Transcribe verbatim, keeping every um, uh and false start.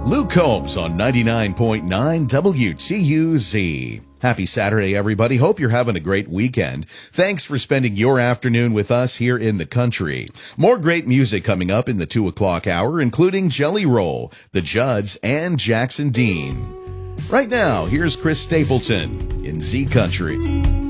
Luke Combs on ninety-nine point nine W T U Z. Happy Saturday, everybody. Hope you're having a great weekend. Thanks for spending your afternoon with us here in the country. More great music coming up in the two o'clock hour, including Jelly Roll, The Judds, and Jackson Dean. Right now, here's Chris Stapleton in Z Country.